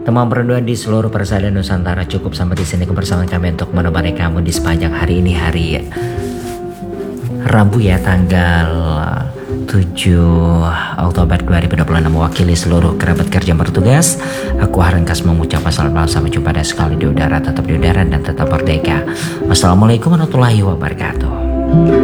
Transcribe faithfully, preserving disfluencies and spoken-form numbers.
Teman berdua di seluruh persalinan Nusantara, cukup sampai di sini kebersamaan kami untuk menemani kamu di sepanjang hari ini, hari Rabu ya, tanggal tujuh Oktober dua ribu dua puluh enam. Mewakili seluruh kerabat kerja yang bertugas, aku Harengkas mengucapkan selamat malam, sampai jumpa dan sekali di udara, tetap di udara dan tetap merdeka. Wassalamualaikum warahmatullahi wabarakatuh.